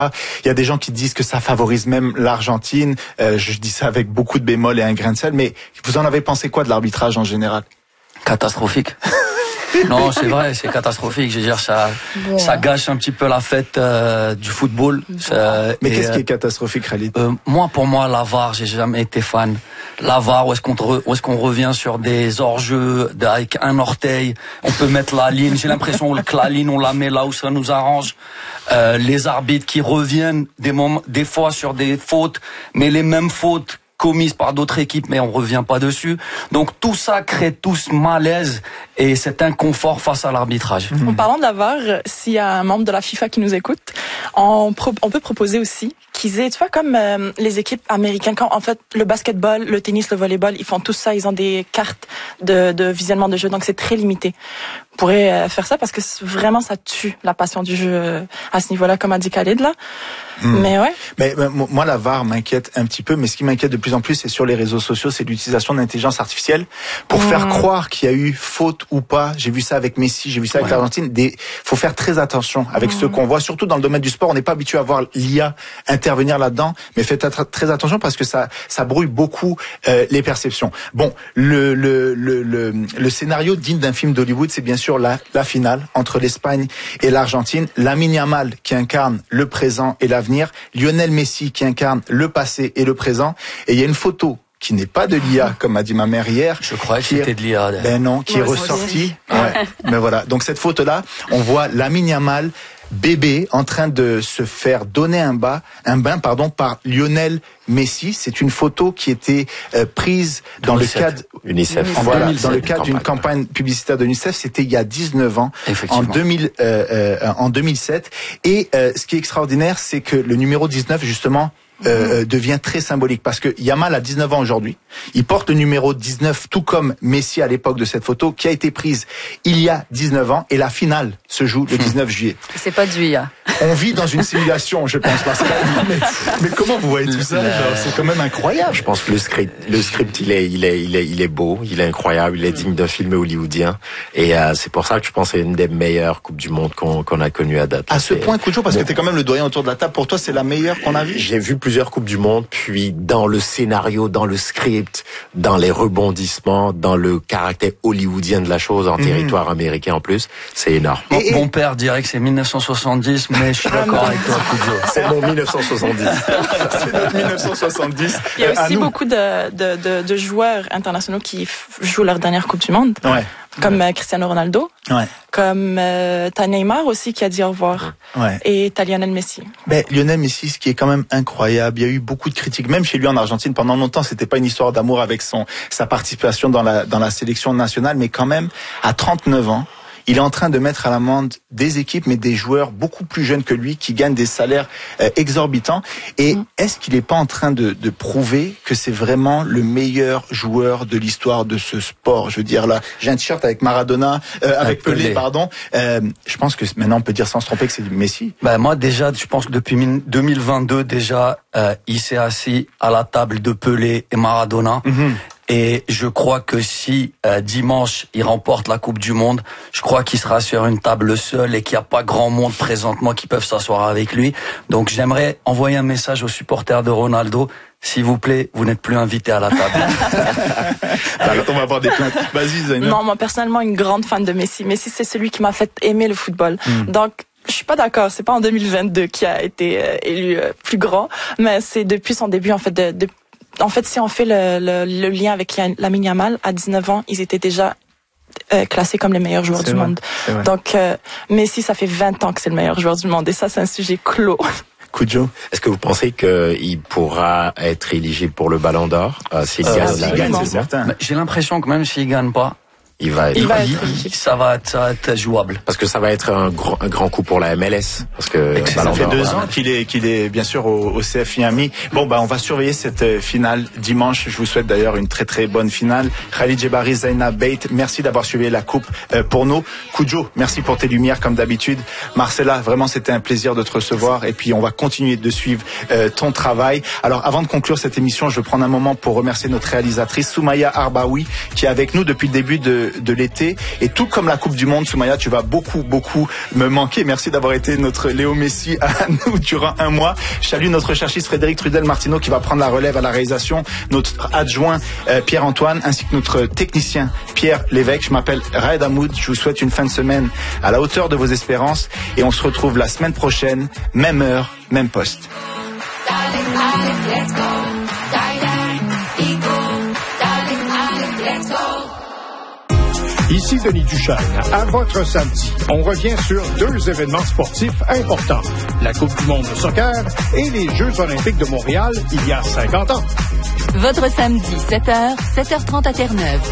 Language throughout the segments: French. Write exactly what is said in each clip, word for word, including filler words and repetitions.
Il y a des gens qui disent que ça favorise même l'Argentine. Euh, je dis ça avec beaucoup de bémols et un grain de sel. Mais vous en avez pensé quoi de l'arbitrage en général? Catastrophique. Non, c'est vrai, c'est catastrophique. Je veux dire, ça, bon. ça gâche un petit peu la fête euh, du football. Euh, Mais qu'est-ce euh, qui est catastrophique, Khalid? euh, Moi, pour moi, la V A R, j'ai jamais été fan. La V A R, où est-ce qu'on re, où est-ce qu'on revient sur des hors-jeux avec un orteil? On peut mettre la ligne. J'ai l'impression que la ligne, on la met là où ça nous arrange. Euh, les arbitres qui reviennent des moments, des fois sur des fautes, mais les mêmes fautes commises par d'autres équipes, mais on revient pas dessus. Donc tout ça crée tout ce malaise et cet inconfort face à l'arbitrage. Mmh. En parlant de la V A R, s'il y a un membre de la FIFA qui nous écoute, on, pro- on peut proposer aussi qu'ils aient, tu vois, comme euh, les équipes américaines, quand en fait le basketball, le tennis, le volleyball, ils font tout ça, ils ont des cartes de, de visionnement de jeu, donc c'est très limité. On pourrait euh, faire ça parce que vraiment ça tue la passion du jeu euh, à ce niveau-là, comme a dit Khalid là. Mmh. Mais ouais. Mais, mais moi la V A R m'inquiète un petit peu, mais ce qui m'inquiète de plus en plus, c'est sur les réseaux sociaux, c'est l'utilisation de l'intelligence artificielle pour mmh. faire croire qu'il y a eu faute ou pas. J'ai vu ça avec Messi, j'ai vu ça avec ouais. l'Argentine. Des, faut faire très attention avec mmh. ce qu'on voit, surtout dans le domaine du sport. On n'est pas habitué à voir l'I A intervenir là-dedans, mais faites très attention parce que ça, ça brouille beaucoup euh, les perceptions. Bon, le, le, le, le, le scénario digne d'un film d'Hollywood, c'est bien sûr la, la finale entre l'Espagne et l'Argentine. Lamine Yamal qui incarne le présent et l'avenir, Lionel Messi qui incarne le passé et le présent. Et il y a une photo qui n'est pas de l'I A, comme a dit ma mère hier. Je croyais que c'était de l'I A. Ben non, qui ouais, est ressortie. Ouais. Ben voilà. Donc cette photo-là, on voit Lamine Yamal, bébé, en train de se faire donner un bain, un bain, pardon, par Lionel Messi. C'est une photo qui était euh, prise dans le cadre UNICEF. Voilà, dans le cadre d'une campagne publicitaire de l'UNICEF. C'était il y a dix-neuf ans, en deux mille, euh, euh, en deux mille sept. Et euh, ce qui est extraordinaire, c'est que le numéro dix-neuf, justement, Euh, devient très symbolique parce que Yamal a dix-neuf ans aujourd'hui. Il porte le numéro dix-neuf, tout comme Messi à l'époque de cette photo, qui a été prise il y a dix-neuf ans, et la finale se joue le dix-neuf juillet. C'est pas du I A. On vit dans une simulation, je pense, parce que mais, mais comment vous voyez tout ça? Genre, c'est quand même incroyable. Je pense que le script, le script, il est, il est, il est, il est beau, il est incroyable, il est digne d'un film hollywoodien, et euh, c'est pour ça que je pense que c'est une des meilleures coupes du monde qu'on, qu'on a connues à date. À ce point, Koujo, parce bon. que t'es quand même le doyen autour de la table. Pour toi, c'est la meilleure qu'on a vue? J'ai vu plus plusieurs coupes du monde, puis dans le scénario, dans le script, dans les rebondissements, dans le caractère hollywoodien de la chose en mmh. territoire américain en plus, c'est énorme. Mon, et, mon père dirait que c'est mille neuf cent soixante-dix, mais je suis d'accord avec toi, Koujo. C'est mon mille neuf cent soixante-dix. C'est notre mille neuf cent soixante-dix. Il y a aussi beaucoup de, de, de, de joueurs internationaux qui jouent leur dernière Coupe du Monde. Ouais. Comme euh, Cristiano Ronaldo, ouais. comme euh, t'as Neymar aussi qui a dit au revoir, ouais. et t'as Lionel Messi. Ben Lionel Messi, ce qui est quand même incroyable, il y a eu beaucoup de critiques, même chez lui en Argentine pendant longtemps. C'était pas une histoire d'amour avec son sa participation dans la dans la sélection nationale, mais quand même à trente-neuf ans. Il est en train de mettre à l'amende des équipes, mais des joueurs beaucoup plus jeunes que lui, qui gagnent des salaires euh, exorbitants. Et mmh. est-ce qu'il n'est pas en train de, de prouver que c'est vraiment le meilleur joueur de l'histoire de ce sport? Je veux dire, là, j'ai un t-shirt avec Maradona, euh, avec Pelé, Pelé, pardon. Euh, je pense que maintenant, on peut dire sans se tromper que c'est Messi. Ben moi, déjà, je pense que depuis deux mille vingt-deux, déjà, euh, il s'est assis à la table de Pelé et Maradona. Mmh. Et je crois que si euh, dimanche il remporte la Coupe du Monde, je crois qu'il sera sur une table seul et qu'il n'y a pas grand monde présentement qui peuvent s'asseoir avec lui. Donc j'aimerais envoyer un message aux supporters de Ronaldo. S'il vous plaît, vous n'êtes plus invité à la table. Alors, on va avoir des plaintes. Vas-y, Zaina. Non, moi personnellement, une grande fan de Messi. Messi, c'est celui qui m'a fait aimer le football. Mm. Donc je suis pas d'accord. C'est pas en deux mille vingt-deux qui a été euh, élu euh, plus grand, mais c'est depuis son début en fait de, de En fait, si on fait le, le, le lien avec Lamine Yamal, à dix-neuf ans, ils étaient déjà euh, classés comme les meilleurs joueurs c'est du vrai, monde. Donc, euh, Messi, ça fait vingt ans que c'est le meilleur joueur du monde. Et ça, c'est un sujet clos. Koujo, est-ce que vous pensez qu'il pourra être éligible pour le Ballon d'Or euh, s'il euh, gagne, s'il gagne, c'est certain. J'ai l'impression que même s'il gagne pas, il va être, il va il, être il, ça va être, ça va être jouable. Parce que ça va être un grand, un grand coup pour la M L S. Parce que ça fait deux ans qu'il est, qu'il est bien sûr au, au C F Miami. Bon, bah, on va surveiller cette finale dimanche. Je vous souhaite d'ailleurs une très très bonne finale. Khalid Djebari, Zaina Bate, merci d'avoir suivi la coupe euh, pour nous. Koujo, merci pour tes lumières comme d'habitude. Marcella, vraiment c'était un plaisir de te recevoir. Et puis on va continuer de suivre euh, ton travail. Alors avant de conclure cette émission, je veux prendre un moment pour remercier notre réalisatrice Soumaya Arbaoui qui est avec nous depuis le début de de, de l'été. Et tout comme la Coupe du Monde, Soumaya, tu vas beaucoup, beaucoup me manquer. Merci d'avoir été notre Léo Messi à nous durant un mois. Je salue notre cherchiste Frédéric Trudel-Martineau qui va prendre la relève à la réalisation, notre adjoint euh, Pierre-Antoine, ainsi que notre technicien Pierre Lévesque. Je m'appelle Raed Hamoud. Je vous souhaite une fin de semaine à la hauteur de vos espérances et on se retrouve la semaine prochaine, même heure, même poste. Ici Denis Duchesne. À votre samedi, on revient sur deux événements sportifs importants. La Coupe du monde de soccer et les Jeux olympiques de Montréal il y a cinquante ans. Votre samedi, sept heures, sept heures trente à Terre-Neuve.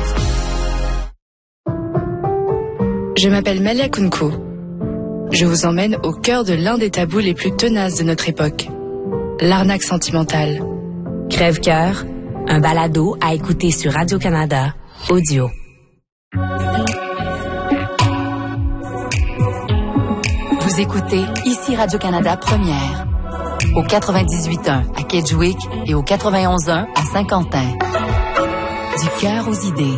Je m'appelle Malia Kunko. Je vous emmène au cœur de l'un des tabous les plus tenaces de notre époque. L'arnaque sentimentale. Crève-cœur, un balado à écouter sur Radio-Canada, audio. Vous écoutez ici Radio-Canada Première, au quatre-vingt-dix-huit point un à Kedgewick et au quatre-vingt-onze point un à Saint-Quentin. Du cœur aux idées.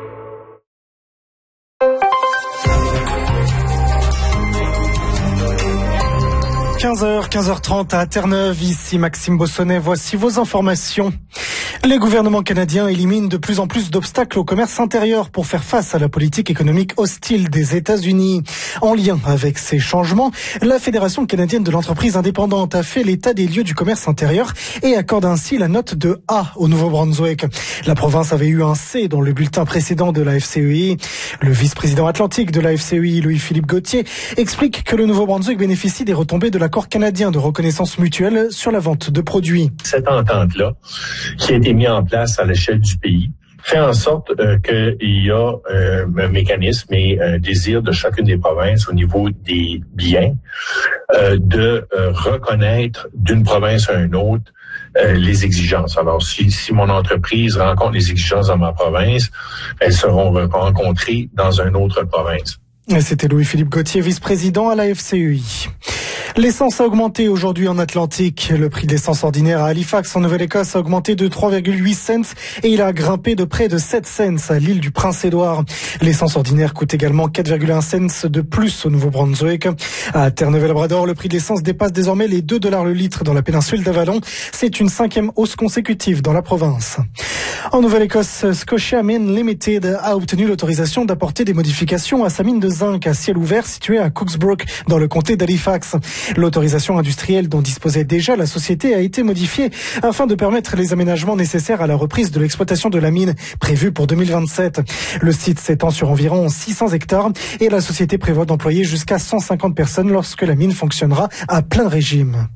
quinze heures, quinze heures trente à Terre-Neuve, ici Maxime Bossonnet, voici vos informations. Les gouvernements canadiens éliminent de plus en plus d'obstacles au commerce intérieur pour faire face à la politique économique hostile des États-Unis. En lien avec ces changements, la Fédération canadienne de l'entreprise indépendante a fait l'état des lieux du commerce intérieur et accorde ainsi la note de A au Nouveau-Brunswick. La province avait eu un C dans le bulletin précédent de la F C E I. Le vice-président atlantique de la F C E I, Louis-Philippe Gauthier, explique que le Nouveau-Brunswick bénéficie des retombées de l'accord canadien de reconnaissance mutuelle sur la vente de produits. Cette entente-là, qui a été mise en place à l'échelle du pays, fait en sorte euh, qu'il y a euh, un mécanisme et un désir de chacune des provinces au niveau des biens euh, de euh, reconnaître d'une province à une autre euh, les exigences. Alors, si, si mon entreprise rencontre les exigences dans ma province, elles seront rencontrées dans une autre province. C'était Louis-Philippe Gauthier, vice-président à la F C E I. L'essence a augmenté aujourd'hui en Atlantique. Le prix de l'essence ordinaire à Halifax, en Nouvelle-Écosse, a augmenté de trois virgule huit cents et il a grimpé de près de sept cents à l'île du Prince-Édouard. L'essence ordinaire coûte également quatre virgule un cents de plus au Nouveau-Brunswick. À Terre-Neuve-Labrador, le prix de l'essence dépasse désormais les deux dollars le litre dans la péninsule d'Avalon. C'est une cinquième hausse consécutive dans la province. En Nouvelle-Écosse, Scotiamin Limited a obtenu l'autorisation d'apporter des modifications à sa mine de zinc à ciel ouvert située à Cooksbrook, dans le comté d'Halifax. L'autorisation industrielle dont disposait déjà la société a été modifiée afin de permettre les aménagements nécessaires à la reprise de l'exploitation de la mine prévue pour deux mille vingt-sept. Le site s'étend sur environ six cents hectares et la société prévoit d'employer jusqu'à cent cinquante personnes lorsque la mine fonctionnera à plein régime.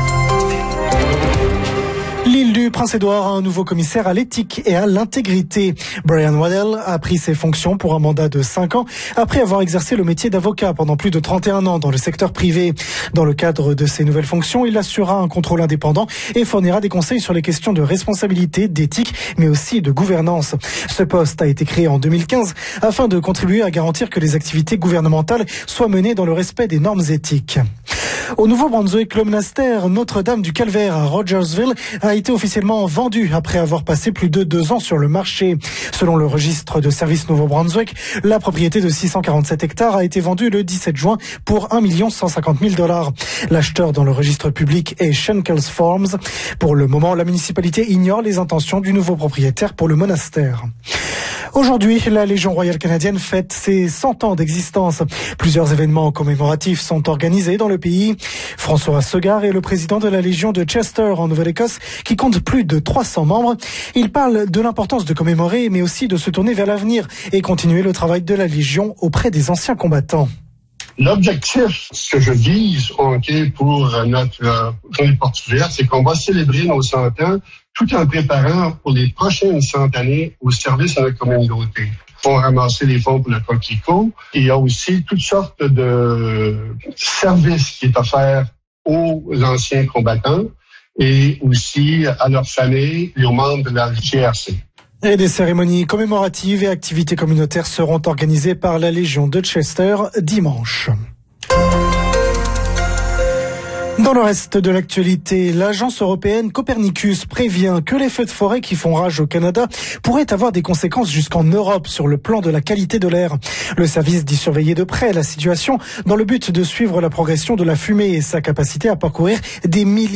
L'île du Prince-Édouard a un nouveau commissaire à l'éthique et à l'intégrité. Brian Waddell a pris ses fonctions pour un mandat de cinq ans après avoir exercé le métier d'avocat pendant plus de trente et un ans dans le secteur privé. Dans le cadre de ses nouvelles fonctions, il assurera un contrôle indépendant et fournira des conseils sur les questions de responsabilité, d'éthique, mais aussi de gouvernance. Ce poste a été créé en deux mille quinze afin de contribuer à garantir que les activités gouvernementales soient menées dans le respect des normes éthiques. Au Nouveau-Brunswick, le monastère Notre-Dame du Calvaire à Rogersville a été officiellement vendu après avoir passé plus de deux ans sur le marché. Selon le registre de services Nouveau-Brunswick, la propriété de six cent quarante-sept hectares a été vendue le dix-sept juin pour un million cent cinquante mille dollars. L'acheteur dans le registre public est Schenkels Farms. Pour le moment, la municipalité ignore les intentions du nouveau propriétaire pour le monastère. Aujourd'hui, la Légion royale canadienne fête ses cent ans d'existence. Plusieurs événements commémoratifs sont organisés dans le pays. François Segard est le président de la Légion de Chester en Nouvelle-Écosse, qui compte plus de trois cents membres. Il parle de l'importance de commémorer, mais aussi de se tourner vers l'avenir et continuer le travail de la Légion auprès des anciens combattants. L'objectif, ce que je vise okay, pour notre euh, journée porte ouverte, c'est qu'on va célébrer nos cent ans tout en préparant pour les prochaines cent années au service de notre communauté. On va ramasser les fonds pour le coquelicot. Il y a aussi toutes sortes de services qui est offert aux anciens combattants et aussi à leurs familles et aux membres de la G R C. Et des cérémonies commémoratives et activités communautaires seront organisées par la Légion de Chester dimanche. Dans le reste de l'actualité, l'agence européenne Copernicus prévient que les feux de forêt qui font rage au Canada pourraient avoir des conséquences jusqu'en Europe sur le plan de la qualité de l'air. Le service dit surveiller de près la situation dans le but de suivre la progression de la fumée et sa capacité à parcourir des milliers